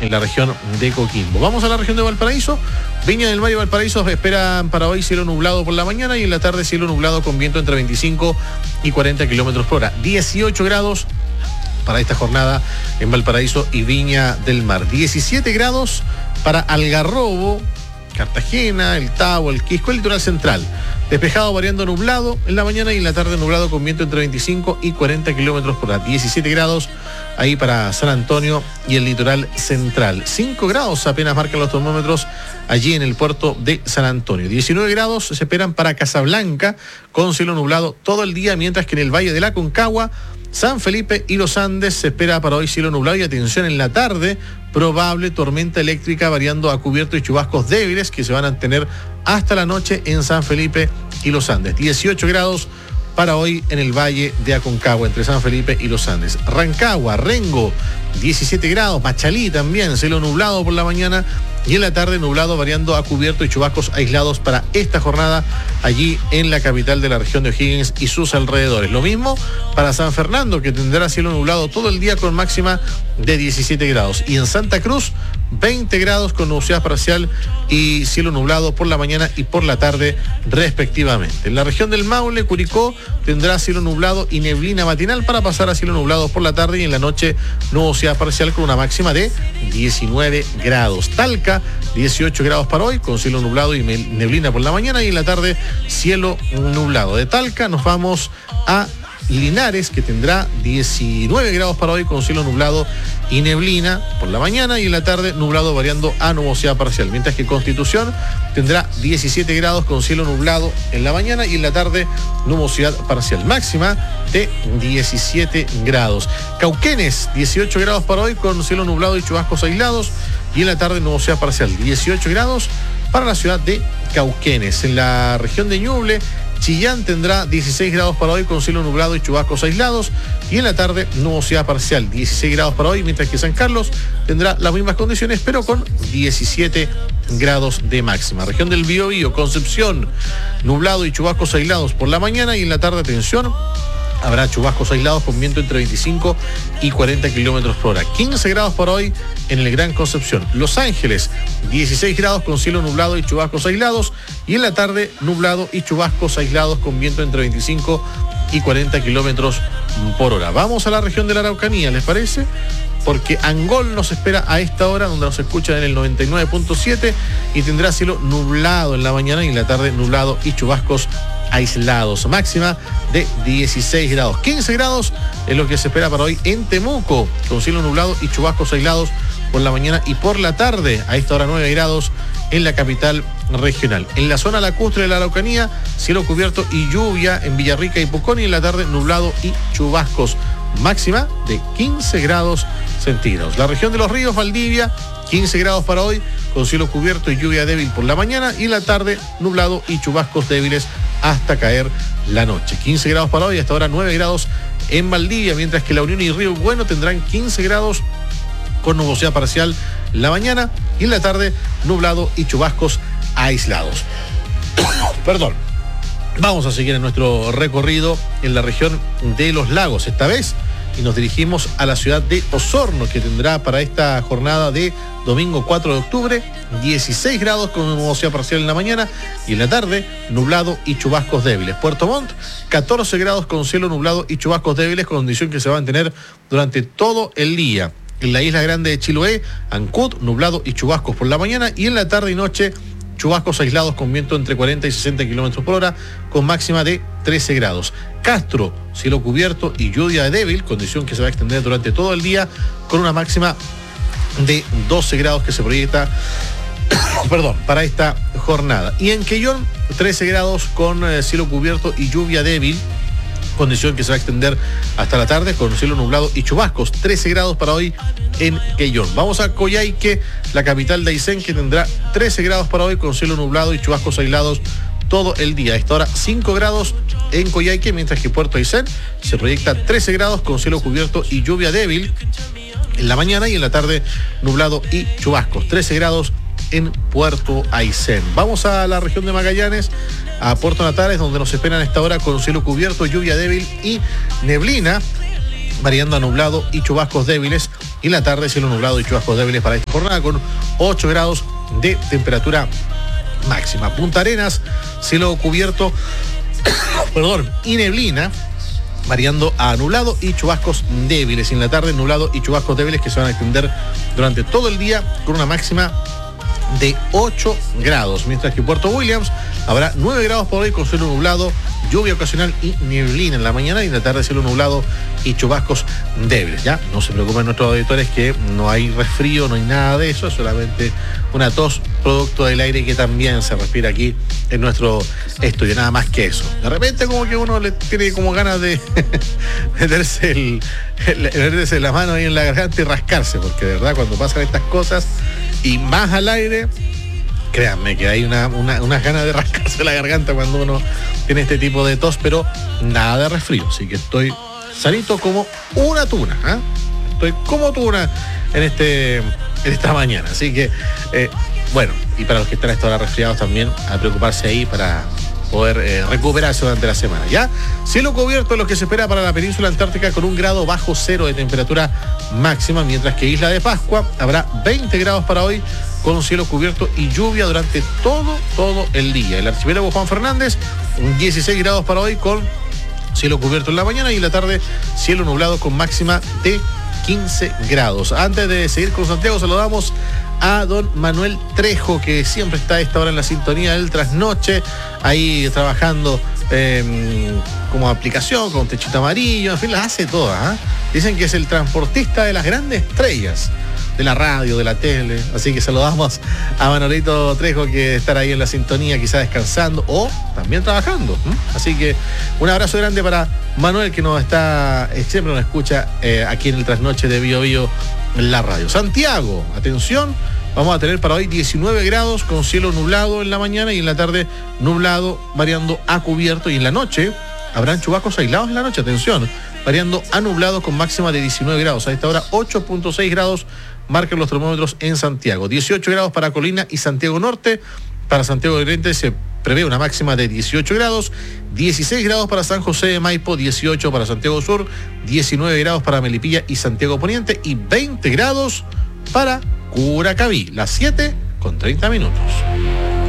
en la región de Coquimbo. Vamos a la región de Valparaíso. Viña del Mar y Valparaíso esperan para hoy cielo nublado por la mañana y en la tarde cielo nublado con viento entre 25 y 40 kilómetros por hora. 18 grados para esta jornada en Valparaíso y Viña del Mar. 17 grados para Algarrobo, Cartagena, El Tabo, El Quisco, el litoral central. Despejado variando nublado en la mañana y en la tarde nublado con viento entre 25 y 40 kilómetros por hora. 17 grados ahí para San Antonio y el litoral central. 5 grados apenas marcan los termómetros allí en el puerto de San Antonio. 19 grados se esperan para Casablanca con cielo nublado todo el día, mientras que en el Valle de la Aconcagua, San Felipe y Los Andes se espera para hoy cielo nublado y atención en la tarde, probable tormenta eléctrica variando a cubierto y chubascos débiles que se van a tener hasta la noche en San Felipe y Los Andes. 18 grados para hoy en el Valle de Aconcagua, entre San Felipe y Los Andes. Rancagua, Rengo, 17 grados, Machalí también, cielo nublado por la mañana y en la tarde nublado variando a cubierto y chubascos aislados para esta jornada allí en la capital de la región de O'Higgins y sus alrededores. Lo mismo para San Fernando, que tendrá cielo nublado todo el día con máxima de 17 grados. Y en Santa Cruz, 20 grados con nubosidad parcial y cielo nublado por la mañana y por la tarde respectivamente. En la región del Maule, Curicó, tendrá cielo nublado y neblina matinal para pasar a cielo nublado por la tarde y en la noche nubosidad parcial con una máxima de 19 grados. Talca, 18 grados para hoy con cielo nublado y neblina por la mañana y en la tarde cielo nublado. De Talca nos vamos a Linares, que tendrá 19 grados para hoy con cielo nublado y neblina por la mañana y en la tarde nublado variando a nubosidad parcial, mientras que Constitución tendrá 17 grados con cielo nublado en la mañana y en la tarde nubosidad parcial, máxima de 17 grados. Cauquenes, 18 grados para hoy con cielo nublado y chubascos aislados y en la tarde nubosidad parcial, 18 grados para la ciudad de Cauquenes. En la región de Ñuble, Chillán tendrá 16 grados para hoy con cielo nublado y chubascos aislados y en la tarde nubosidad parcial, 16 grados para hoy, mientras que San Carlos tendrá las mismas condiciones pero con 17 grados de máxima. Región del Biobío, Concepción, nublado y chubascos aislados por la mañana y en la tarde, atención, habrá chubascos aislados con viento entre 25 y 40 kilómetros por hora. 15 grados para hoy en el Gran Concepción. Los Ángeles, 16 grados con cielo nublado y chubascos aislados y en la tarde nublado y chubascos aislados con viento entre 25 y 40 kilómetros por hora. Vamos a la región de la Araucanía, ¿les parece? Porque Angol nos espera a esta hora, donde nos escuchan en el 99.7 y tendrá cielo nublado en la mañana y en la tarde nublado y chubascos aislados. Máxima de 16 grados. 15 grados es lo que se espera para hoy en Temuco, con cielo nublado y chubascos aislados por la mañana y por la tarde. A esta hora 9 grados en la capital regional. En la zona lacustre de la Araucanía, cielo cubierto y lluvia en Villarrica y Pucón y en la tarde nublado y chubascos. Máxima de 15 grados centígrados. La región de los ríos, Valdivia, 15 grados para hoy, con cielo cubierto y lluvia débil por la mañana y en la tarde nublado y chubascos débiles hasta caer la noche. 15 grados para hoy, hasta ahora 9 grados en Valdivia, mientras que La Unión y Río Bueno tendrán 15 grados con nubosidad parcial en la mañana y en la tarde nublado y chubascos aislados. Perdón. Vamos a seguir en nuestro recorrido en la región de los lagos, esta vez, y nos dirigimos a la ciudad de Osorno, que tendrá para esta jornada de domingo 4 de octubre 16 grados con nubosidad parcial en la mañana y en la tarde nublado y chubascos débiles. Puerto Montt, 14 grados con cielo nublado y chubascos débiles, condición que se va a mantener durante todo el día. En la isla grande de Chiloé, Ancud, nublado y chubascos por la mañana y en la tarde y noche chubascos aislados con viento entre 40 y 60 kilómetros por hora, con máxima de 13 grados. Castro, cielo cubierto y lluvia débil, condición que se va a extender durante todo el día, con una máxima de 12 grados que se proyecta para esta jornada. Y en Quellón, 13 grados con cielo cubierto y lluvia débil, condición que se va a extender hasta la tarde con cielo nublado y chubascos. 13 grados para hoy en Quellón. Vamos a Coyhaique, la capital de Aysén, que tendrá 13 grados para hoy con cielo nublado y chubascos aislados todo el día. A esta hora 5 grados en Coyhaique, mientras que Puerto Aysén se proyecta 13 grados con cielo cubierto y lluvia débil en la mañana y en la tarde nublado y chubascos. 13 grados en Puerto Aysén. Vamos a la región de Magallanes, a Puerto Natales, donde nos esperan a esta hora con cielo cubierto, lluvia débil y neblina, variando a nublado y chubascos débiles y en la tarde cielo nublado y chubascos débiles para esta jornada con 8 grados de temperatura máxima. Punta Arenas, cielo cubierto, y neblina, variando a nublado y chubascos débiles. En la tarde nublado y chubascos débiles que se van a extender durante todo el día con una máxima de 8 grados, mientras que en Puerto Williams habrá 9 grados por hoy con cielo nublado, lluvia ocasional y neblina en la mañana, y en la tarde cielo nublado y chubascos débiles. Ya no se preocupen nuestros auditores que no hay resfrío, no hay nada de eso, es solamente una tos producto del aire que también se respira aquí en nuestro estudio, nada más que eso. De repente como que uno le tiene como ganas de meterse la mano ahí en la garganta y rascarse, porque de verdad cuando pasan estas cosas y más al aire, créanme que hay unas ganas de rascarse la garganta cuando uno tiene este tipo de tos, pero nada de resfrío, así que estoy sanito como una tuna, ¿eh? Estoy como tuna en esta mañana, así que bueno, y para los que están a esta hora resfriados también, a preocuparse ahí para poder recuperarse durante la semana. Ya, cielo cubierto lo que se espera para la península antártica con 1 grado bajo cero de temperatura máxima, mientras que Isla de Pascua habrá 20 grados para hoy con cielo cubierto y lluvia durante todo el día. El archipiélago Juan Fernández, 16 grados para hoy con cielo cubierto en la mañana, y en la tarde cielo nublado con máxima de 15 grados. Antes de seguir con Santiago, saludamos a don Manuel Trejo, que siempre está a esta hora en la sintonía del trasnoche, ahí trabajando como aplicación, con techito amarillo, en fin, las hace todas, ¿eh? Dicen que es el transportista de las grandes estrellas de la radio, de la tele, así que saludamos a Manolito Trejo, que estará ahí en la sintonía, quizá descansando o también trabajando, así que un abrazo grande para Manuel, que siempre nos escucha aquí en el trasnoche de Bio Bio en la radio. Santiago, atención, vamos a tener para hoy 19 grados con cielo nublado en la mañana, y en la tarde nublado variando a cubierto, y en la noche habrán chubascos aislados en la noche, atención, variando a nublado con máxima de 19 grados. A esta hora 8.6 grados marcan los termómetros en Santiago, 18 grados para Colina y Santiago Norte. Para Santiago del Oriente se prevé una máxima de 18 grados, 16 grados para San José de Maipo, 18 para Santiago Sur, 19 grados para Melipilla y Santiago Poniente, y 20 grados para Curacaví. Las 7:30.